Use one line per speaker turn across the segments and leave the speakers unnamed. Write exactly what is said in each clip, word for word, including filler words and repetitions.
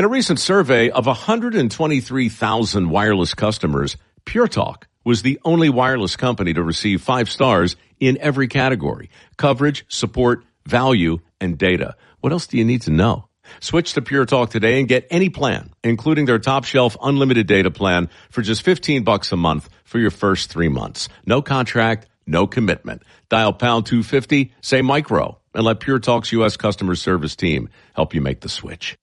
In a recent survey of one hundred twenty-three thousand wireless customers, Pure Talk was the only wireless company to receive five stars in every category: coverage, support, value, and data. What else do you need to know? Switch to Pure Talk today and get any plan, including their top shelf unlimited data plan for just fifteen bucks a month for your first three months. No contract, no commitment. Dial pound two fifty, say micro, and let Pure Talk's U S customer service team help you make the switch.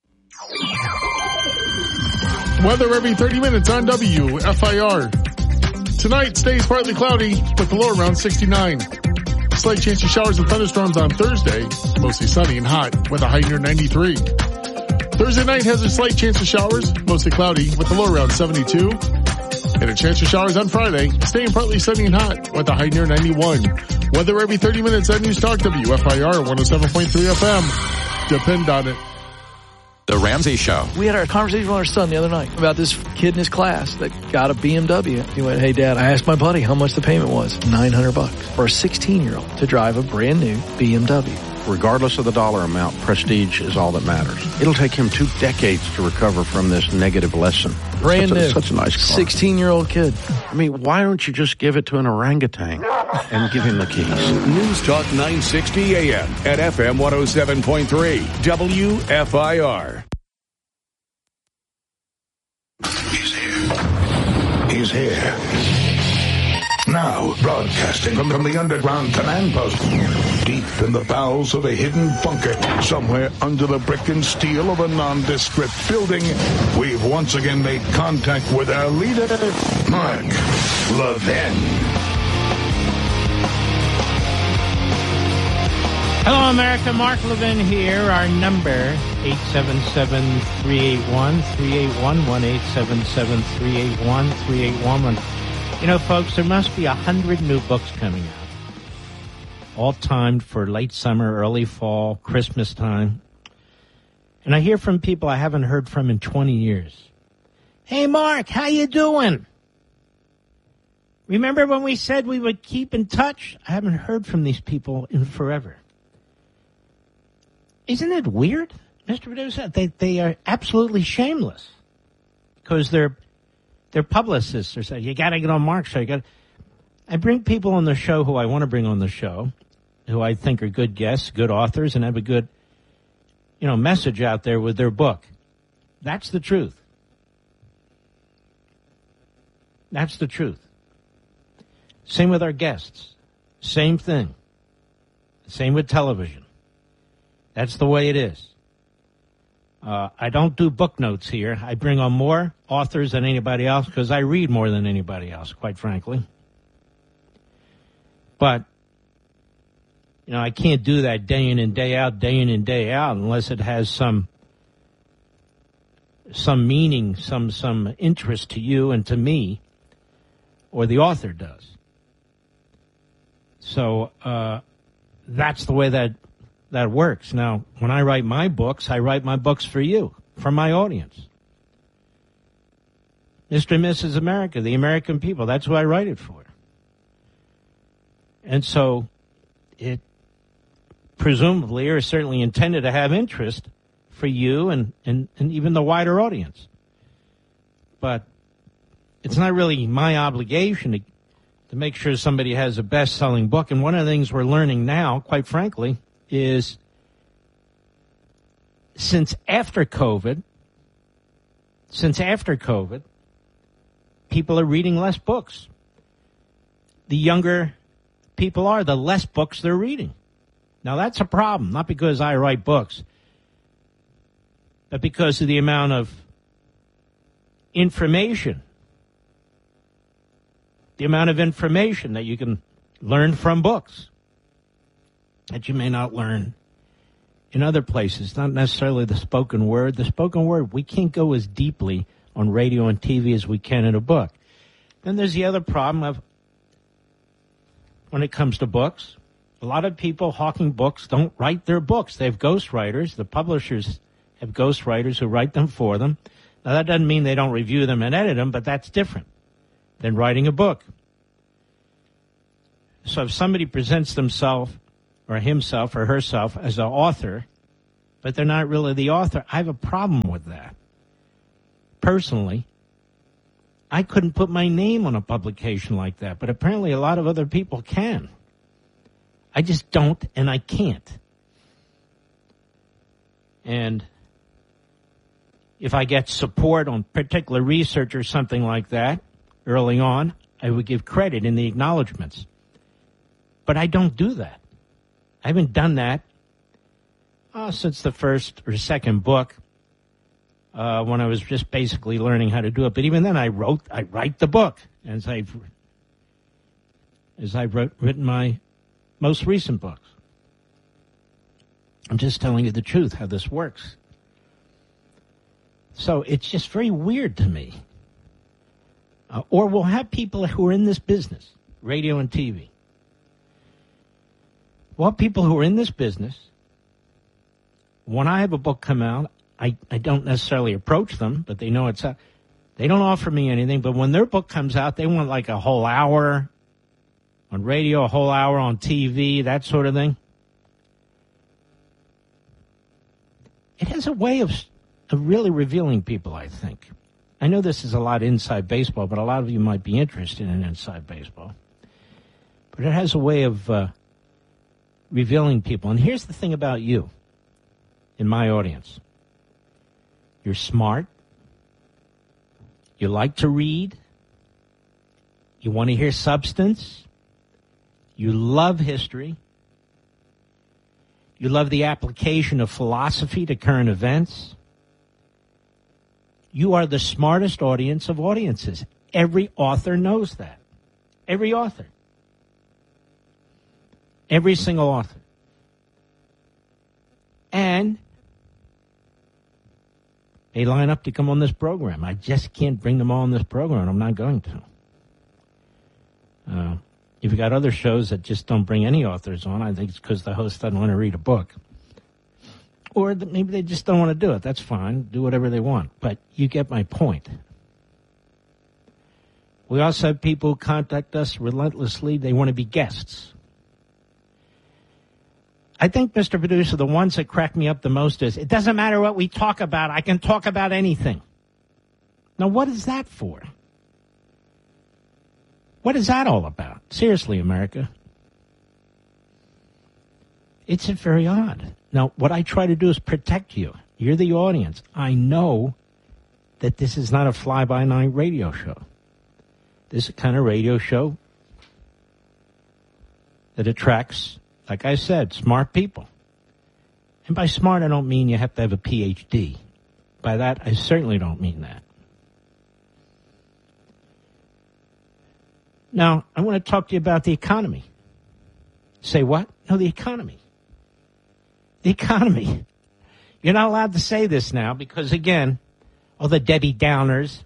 Weather every thirty minutes on W F I R. Tonight stays partly cloudy with the low around sixty-nine. Slight chance of showers and thunderstorms on Thursday. Mostly sunny and hot with a high near ninety-three. Thursday night has a slight chance of showers, mostly cloudy with a low around seventy-two. And a chance of showers on Friday, staying partly sunny and hot with a high near ninety-one. Weather every thirty minutes on News Talk W F I R one oh seven point three F M. Depend on it.
The Ramsey Show.
We had a conversation with our son the other night about this kid in his class that got a B M W. He went, "Hey Dad, I asked my buddy how much the payment was. nine hundred bucks for a sixteen year old to drive a brand new B M W.
Regardless of the dollar amount, prestige is all that matters. It'll take him two decades to recover from this negative lesson.
Brand
such a,
new.
Such a nice car.
sixteen year old kid.
I mean, why don't you just give it to an orangutan and give him the keys?
News Talk nine sixty A M at F M one oh seven point three W F I R.
He's here. He's here. Now, broadcasting from, from the underground command post, deep in the bowels of a hidden bunker, somewhere under the brick and steel of a nondescript building, we've once again made contact with our leader, Mark Levin.
Hello, America. Mark Levin here. Our number, eight seven seven, three eight one, three eight one one, eight seven seven, three eight one, three eight one one. You know, folks, there must be a hundred new books coming out, all timed for late summer, early fall, Christmas time. And I hear from people I haven't heard from in twenty years. Hey, Mark, how you doing? Remember when we said we would keep in touch? I haven't heard from these people in forever. Isn't it weird, Mister Producer? They they are absolutely shameless because they're they're publicists. They're saying, you got to get on Mark's show. You got. I bring people on the show who I want to bring on the show, who I think are good guests, good authors, and have a good, you know, message out there with their book. That's the truth. That's the truth. Same with our guests. Same thing. Same with television. That's the way it is. Uh, I don't do book notes here. I bring on more authors than anybody else because I read more than anybody else, quite frankly. But, you know, I can't do that day in and day out, day in and day out, unless it has some some meaning, some some interest to you and to me, or the author does. So uh, that's the way that that works. Now, when I write my books, I write my books for you, for my audience. Mister and Missus America, the American people, that's who I write it for. And so it presumably or certainly intended to have interest for you and, and, and even the wider audience. But it's not really my obligation to, to make sure somebody has a best-selling book. And one of the things we're learning now, quite frankly, is since after COVID, since after COVID, people are reading less books. The younger people are, the less books they're reading. Now, that's a problem, not because I write books, but because of the amount of information, the amount of information that you can learn from books that you may not learn in other places, not necessarily the spoken word. The spoken word, we can't go as deeply on radio and T V as we can in a book. Then there's the other problem of when it comes to books, a lot of people hawking books don't write their books. They have ghostwriters. The publishers have ghostwriters who write them for them. Now, that doesn't mean they don't review them and edit them, but that's different than writing a book. So if somebody presents themselves or himself or herself as an author but they're not really the author. I have a problem with that. Personally, I couldn't put my name on a publication like that, but apparently a lot of other people can. I just don't, and I can't. And if I get support on particular research or something like that early on, I would give credit in the acknowledgments. But I don't do that. I haven't done that oh, since the first or second book, uh, when I was just basically learning how to do it. But even then, I wrote, I write the book as I've as I've wrote, written my most recent books. I'm just telling you the truth, how this works. So it's just very weird to me. Uh, or we'll have people who are in this business, radio and T V. Well, people who are in this business, when I have a book come out, I, I don't necessarily approach them, but they know it's out. They don't offer me anything, but when their book comes out, they want like a whole hour on radio, a whole hour on T V, that sort of thing. It has a way of, of really revealing people, I think. I know this is a lot inside baseball, but a lot of you might be interested in inside baseball. But it has a way of uh, revealing people. And here's the thing about you in my audience. You're smart. You like to read. You want to hear substance. You love history. You love the application of philosophy to current events. You are the smartest audience of audiences. Every author knows that. Every author. Every single author. And they line up to come on this program. I just can't bring them all on this program. I'm not going to. Uh, if you've got other shows that just don't bring any authors on, I think it's because the host doesn't want to read a book. Or maybe they just don't want to do it. That's fine. Do whatever they want. But you get my point. We also have people who contact us relentlessly. They want to be guests. I think, Mister Producer, the ones that crack me up the most is, it doesn't matter what we talk about. I can talk about anything. Now, what is that for? What is that all about? Seriously, America. It's very odd. Now, what I try to do is protect you. You're the audience. I know that this is not a fly-by-night radio show. This is a kind of radio show that attracts, like I said, smart people. And by smart, I don't mean you have to have a P H D. By that, I certainly don't mean that. Now, I want to talk to you about the economy. Say what? No, the economy. The economy. You're not allowed to say this now because, again, all the Debbie Downers,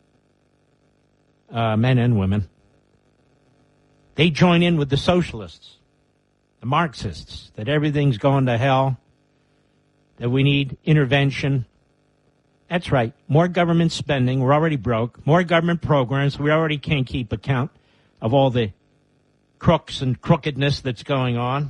uh, men and women, they join in with the socialists, the Marxists, that everything's going to hell, that we need intervention. That's right. More government spending. We're already broke. More government programs. We already can't keep account of all the crooks and crookedness that's going on.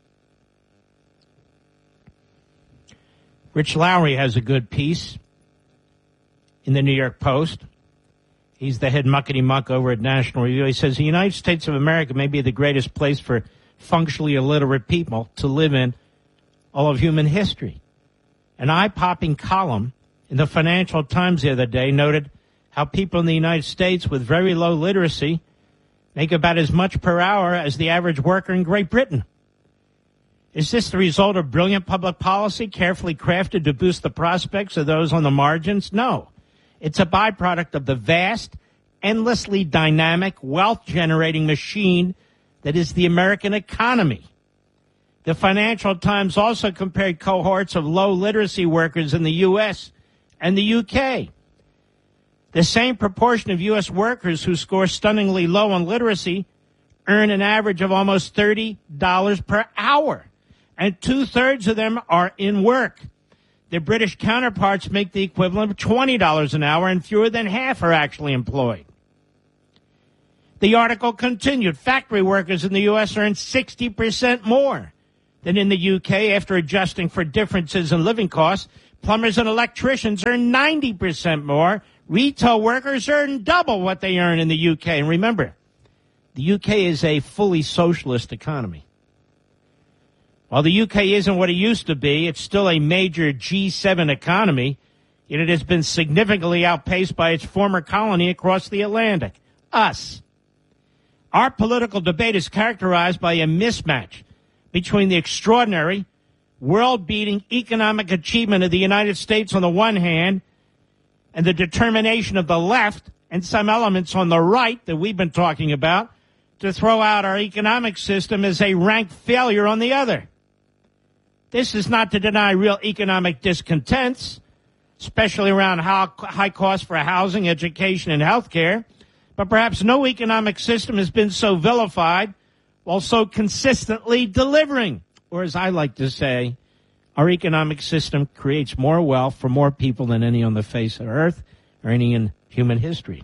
Rich Lowry has a good piece in the New York Post. He's the head muckety-muck over at National Review. He says, the United States of America may be the greatest place for functionally illiterate people to live in all of human history. An eye-popping column in the Financial Times the other day noted how people in the United States with very low literacy make about as much per hour as the average worker in Great Britain. Is this the result of brilliant public policy carefully crafted to boost the prospects of those on the margins? No. It's a byproduct of the vast, endlessly dynamic, wealth-generating machine that is the American economy. The Financial Times also compared cohorts of low literacy workers in the U S and the U K. The same proportion of U S workers who score stunningly low on literacy earn an average of almost thirty dollars per hour, and two-thirds of them are in work. Their British counterparts make the equivalent of twenty dollars an hour, and fewer than half are actually employed. The article continued. Factory workers in the U S earn sixty percent more than in the U K after adjusting for differences in living costs. Plumbers and electricians earn ninety percent more. Retail workers earn double what they earn in the U K. And remember, the U K is a fully socialist economy. While the U K isn't what it used to be, it's still a major G seven economy, yet it has been significantly outpaced by its former colony across the Atlantic, us. Our political debate is characterized by a mismatch between the extraordinary, world-beating economic achievement of the United States on the one hand and the determination of the left and some elements on the right that we've been talking about to throw out our economic system as a rank failure on the other. This is not to deny real economic discontents, especially around how high costs for housing, education, and health care, but perhaps no economic system has been so vilified while so consistently delivering. Or as I like to say, our economic system creates more wealth for more people than any on the face of Earth or any in human history.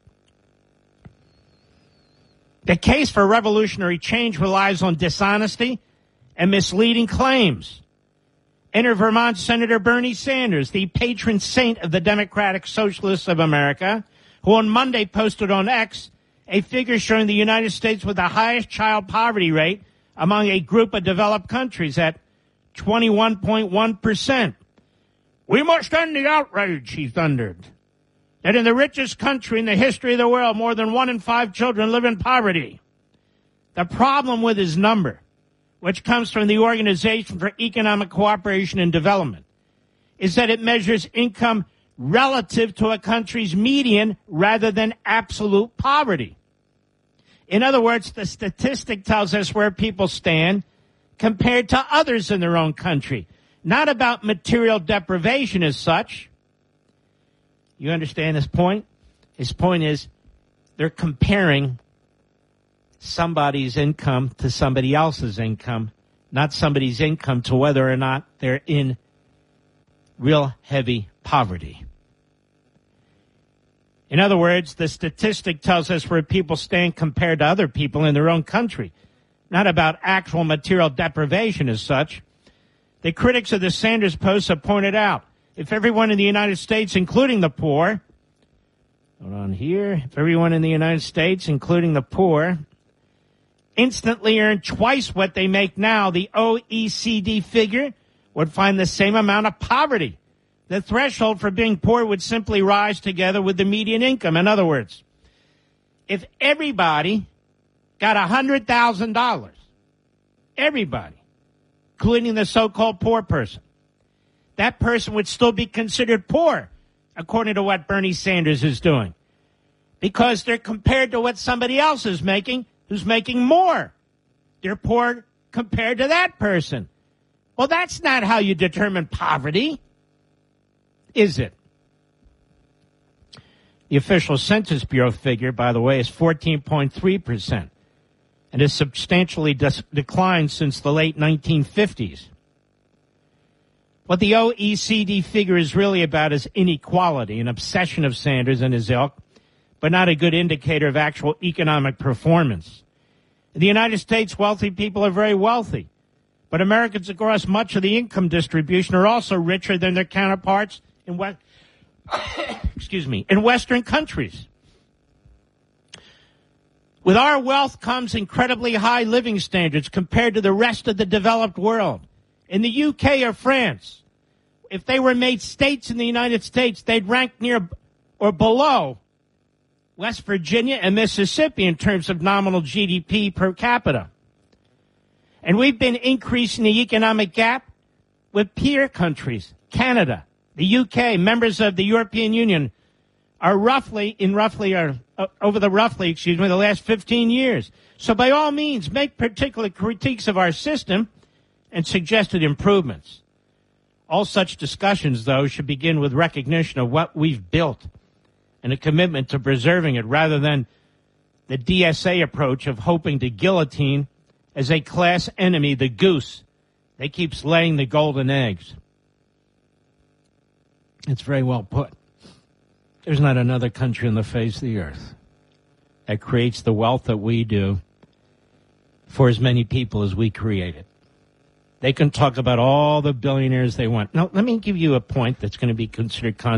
The case for revolutionary change relies on dishonesty and misleading claims. Enter Vermont Senator Bernie Sanders, the patron saint of the Democratic Socialists of America, who on Monday posted on X a figure showing the United States with the highest child poverty rate among a group of developed countries at twenty-one point one percent. We must end the outrage, he thundered, that in the richest country in the history of the world, more than one in five children live in poverty. The problem with his number, which comes from the Organization for Economic Cooperation and Development, is that it measures income relative to a country's median rather than absolute poverty. In other words, the statistic tells us where people stand compared to others in their own country, not about material deprivation as such. You understand his point? His point is they're comparing somebody's income to somebody else's income, not somebody's income to whether or not they're in real heavy poverty. In other words, the statistic tells us where people stand compared to other people in their own country, not about actual material deprivation as such. The critics of the Sanders post have pointed out, if everyone in the United States, including the poor, hold on here, if everyone in the United States, including the poor, instantly earned twice what they make now, the O E C D figure would find the same amount of poverty. The threshold for being poor would simply rise together with the median income. In other words, if everybody got one hundred thousand dollars, everybody, including the so-called poor person, that person would still be considered poor, according to what Bernie Sanders is doing, because they're compared to what somebody else is making who's making more. They're poor compared to that person. Well, that's not how you determine poverty, is it? The official Census Bureau figure, by the way, is fourteen point three percent and has substantially des- declined since the late nineteen fifties. What the O E C D figure is really about is inequality, an obsession of Sanders and his ilk, but not a good indicator of actual economic performance. In the United States, wealthy people are very wealthy, but Americans across much of the income distribution are also richer than their counterparts in West, excuse me, in Western countries. With our wealth comes incredibly high living standards compared to the rest of the developed world. In the U K or France, if they were made states in the United States, they'd rank near or below West Virginia and Mississippi in terms of nominal G D P per capita. And we've been increasing the economic gap with peer countries. Canada, the U K, members of the European Union are roughly, in roughly, are uh, over the roughly, excuse me, the last fifteen years. So by all means, make particular critiques of our system and suggested improvements. All such discussions, though, should begin with recognition of what we've built and a commitment to preserving it rather than the D S A approach of hoping to guillotine as a class enemy the goose that keeps laying the golden eggs. It's very well put. There's not another country on the face of the earth that creates the wealth that we do for as many people as we create it. They can talk about all the billionaires they want. Now, let me give you a point that's going to be considered controversial.